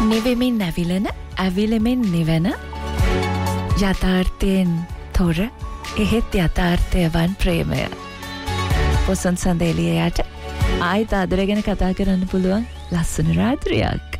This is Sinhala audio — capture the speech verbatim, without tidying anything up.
නිවෙමින් ඇවිලෙන ඇවිලෙමින් නිවෙන යථාර්ථයෙන් තොර එහෙත් යථාර්ථය වන් ප්‍රේමය පොසොන් සඳ එළියට ආයෙත් ආදරය ගැන කතා කරන්න පුළුවන් ලස්සන රාත්‍රියක්